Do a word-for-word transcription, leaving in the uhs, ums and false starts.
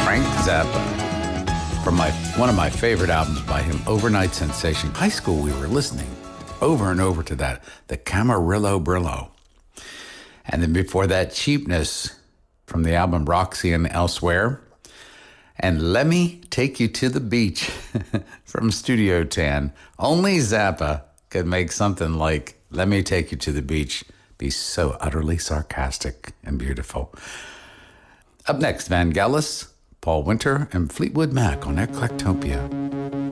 Frank Zappa. From my one of my favorite albums by him, Overnight Sensation. High school, we were listening over and over to that, the Camarillo Brillo. And then before that, Cheapness from the album Roxy and Elsewhere. And Let Me Take You to the Beach from Studio Tan. Only Zappa could make something like Let Me Take You to the Beach be so utterly sarcastic and beautiful. Up next, Vangelis, Paul Winter, and Fleetwood Mac on Eclectopia.